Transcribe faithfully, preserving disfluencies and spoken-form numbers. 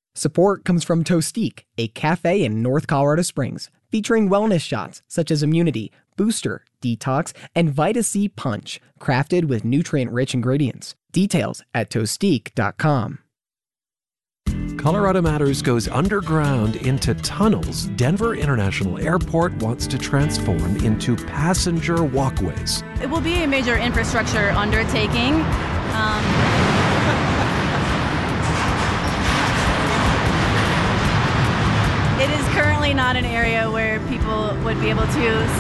Support comes from Toastique, a cafe in North Colorado Springs, featuring wellness shots such as Immunity, Booster, Detox, and Vita C Punch, crafted with nutrient-rich ingredients. Details at toastique dot com. Colorado Matters goes underground into tunnels Denver International Airport wants to transform into passenger walkways. It will be a major infrastructure undertaking. Um, it is currently not an area where people would be able to